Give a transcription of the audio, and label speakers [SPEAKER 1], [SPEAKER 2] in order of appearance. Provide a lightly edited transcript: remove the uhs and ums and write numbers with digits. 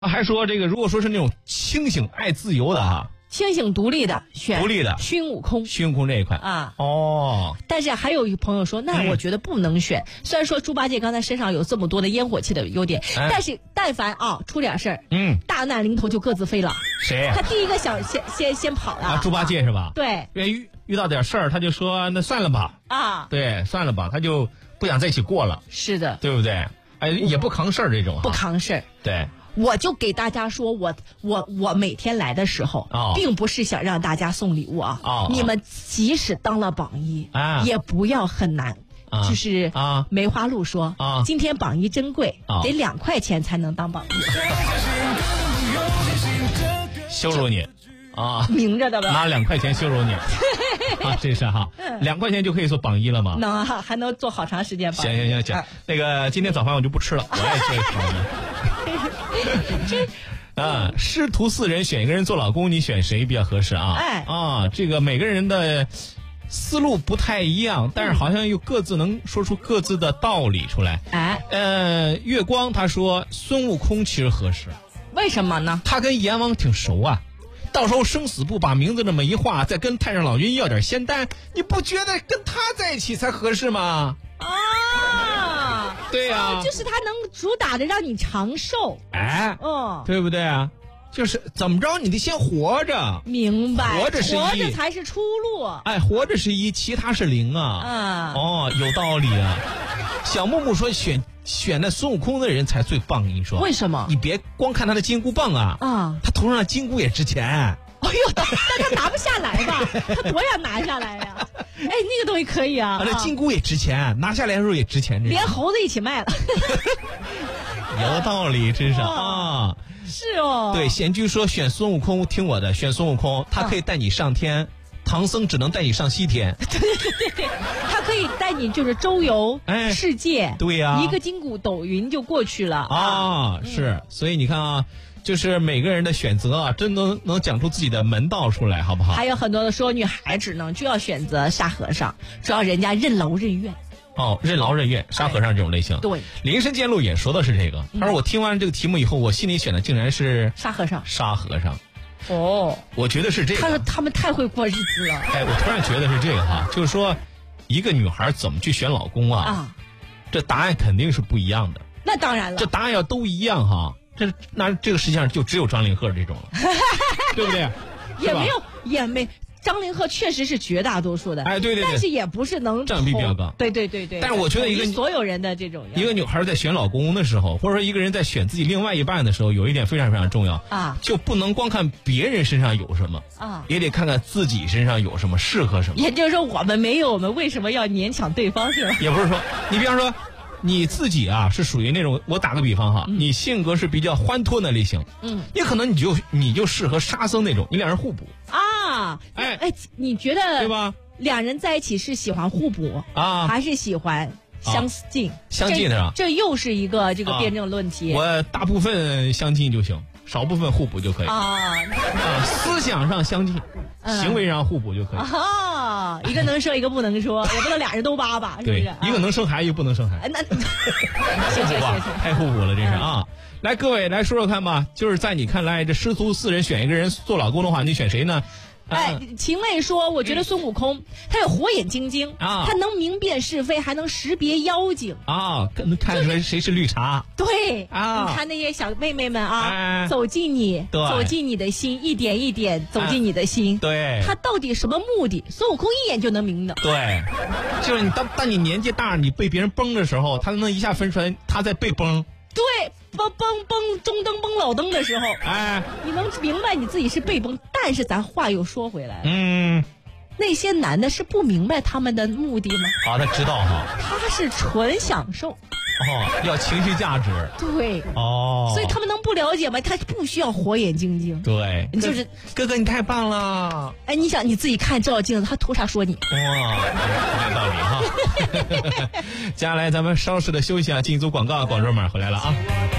[SPEAKER 1] 还说这个，如果说是那种清醒爱自由的哈，
[SPEAKER 2] 清醒独立的选
[SPEAKER 1] 独立的
[SPEAKER 2] 孙悟空，
[SPEAKER 1] 孙悟空这一块
[SPEAKER 2] 啊。
[SPEAKER 1] 哦，
[SPEAKER 2] 但是还有一朋友说，那我觉得不能选。虽然说猪八戒刚才身上有这么多的烟火气的优点，但是但凡出点事儿，大难临头就各自飞了。
[SPEAKER 1] 谁呀？
[SPEAKER 2] 他第一个想先跑了。
[SPEAKER 1] 猪八戒是吧？
[SPEAKER 2] 对，
[SPEAKER 1] 遇到点事儿，他就说那算了吧。对，算了吧，他就不想在一起过了。
[SPEAKER 2] 是的，
[SPEAKER 1] 对不对？哎，也不扛事儿这种。
[SPEAKER 2] 不扛事儿。
[SPEAKER 1] 对。
[SPEAKER 2] 我就给大家说，我每天来的时候，并不是想让大家送礼物啊。你们即使当了榜一，也不要很难。就是梅花鹿说，今天榜一真贵，得2块钱才能当榜一。
[SPEAKER 1] 羞辱你
[SPEAKER 2] 明着的吧？
[SPEAKER 1] 拿2块钱羞辱你真是哈，2块钱就可以做榜一了吗？
[SPEAKER 2] 能还能做好长时间榜一。
[SPEAKER 1] 行，那个今天早饭我就不吃了，我爱做榜一。师徒4人选一个人做老公，你选谁比较合适啊？这个每个人的思路不太一样，但是好像又各自能说出各自的道理出来。月光他说孙悟空其实合适，
[SPEAKER 2] 为什么呢？
[SPEAKER 1] 他跟阎王挺熟啊，到时候生死簿把名字这么一画，再跟太上老君要点仙丹，你不觉得跟他在一起才合适吗？对呀，
[SPEAKER 2] 就是他能主打的让你长寿，
[SPEAKER 1] 对不对啊？就是怎么着你得先活着，
[SPEAKER 2] 明白？
[SPEAKER 1] 活着是
[SPEAKER 2] 活着才是出路。
[SPEAKER 1] 活着是1，其他是0啊。有道理啊。小木木说选那孙悟空的人才最棒，你说
[SPEAKER 2] 为什么？
[SPEAKER 1] 你别光看他的金箍棒他头上的金箍也值钱。
[SPEAKER 2] 但他拿不下来吧？他多想拿下来呀！那个东西可以啊。
[SPEAKER 1] 那金箍也值钱，拿下来的时候也值钱，
[SPEAKER 2] 连猴子一起卖了。
[SPEAKER 1] 有道理，真是
[SPEAKER 2] 是哦。
[SPEAKER 1] 对，贤居说选孙悟空，听我的，选孙悟空，他可以带你上天，唐僧只能带你上西天。
[SPEAKER 2] 对，他可以带你就是周游世界。
[SPEAKER 1] 对呀，
[SPEAKER 2] 一个筋骨抖云就过去了
[SPEAKER 1] 是，所以你看就是每个人的选择真能讲出自己的门道出来，好不好？
[SPEAKER 2] 还有很多的说女孩子呢就要选择沙和尚，主要人家任劳任怨。
[SPEAKER 1] 任劳任怨，沙和尚这种类型。
[SPEAKER 2] 对，
[SPEAKER 1] 林深见鹿也说的是这个。他说我听完这个题目以后，我心里选的竟然是
[SPEAKER 2] 沙和尚。
[SPEAKER 1] 我觉得是这个。
[SPEAKER 2] 他说他们太会过日子了。
[SPEAKER 1] 我突然觉得是这个就是说，一个女孩怎么去选老公这答案肯定是不一样的。
[SPEAKER 2] 那当然了，
[SPEAKER 1] 这答案要都一样那这个世界上就只有张凌赫这种了，对不对？
[SPEAKER 2] 也没。张凌赫确实是绝大多数的，
[SPEAKER 1] 对，
[SPEAKER 2] 但是也不是能
[SPEAKER 1] 占比比较高。
[SPEAKER 2] 对。
[SPEAKER 1] 但是我觉得
[SPEAKER 2] 所有人的这种
[SPEAKER 1] 一个女孩在选老公的时候，或者说一个人在选自己另外一半的时候，有一点非常非常重要就不能光看别人身上有什么也得看看自己身上有什么，适合什么。
[SPEAKER 2] 也就是说，我们没有，我们为什么要勉强对方是吧？
[SPEAKER 1] 也不是说，你比方说。你自己是属于那种，我打个比方你性格是比较欢脱的类型，也可能你就适合沙僧那种，你俩人互补
[SPEAKER 2] 你觉得
[SPEAKER 1] 对吧？
[SPEAKER 2] 两人在一起是喜欢互补还是喜欢相近？
[SPEAKER 1] 相近的是吧？
[SPEAKER 2] 这又是一个这个辩证论题。
[SPEAKER 1] 我大部分相近就行，少部分互补就可以思想上相近，行为上互补就可以
[SPEAKER 2] 一个能说一个不能说，也不能俩人都巴巴，是不是？
[SPEAKER 1] 一个能生孩，一个不能生孩。
[SPEAKER 2] 那谢谢，
[SPEAKER 1] 太互补了，这是来，各位来说说看吧，就是在你看来，这师徒4人选一个人做老公的话，你选谁呢？
[SPEAKER 2] 秦卫说，我觉得孙悟空他有火眼金睛他能明辨是非，还能识别妖精
[SPEAKER 1] 能看出来谁是绿茶。
[SPEAKER 2] 对你看那些小妹妹们走进你的心，一点一点走进你的心。
[SPEAKER 1] 对，
[SPEAKER 2] 他到底什么目的？孙悟空一眼就能明的。
[SPEAKER 1] 对，就是你当你年纪大，你被别人崩的时候，他能一下分出来他在被崩。
[SPEAKER 2] 对，崩中灯崩老灯的时候，你能明白你自己是被崩。但是咱话又说回来，那些男的是不明白他们的目的吗？
[SPEAKER 1] 他知道
[SPEAKER 2] 他是纯享受。
[SPEAKER 1] 要情绪价值。
[SPEAKER 2] 对。所以他们能不了解吗？他不需要火眼金睛。
[SPEAKER 1] 对，
[SPEAKER 2] 就是
[SPEAKER 1] 哥哥你太棒了。
[SPEAKER 2] 你想你自己看照镜子，他图啥说你？
[SPEAKER 1] 有道理接下来咱们稍事的休息进一组广告，广州马上回来了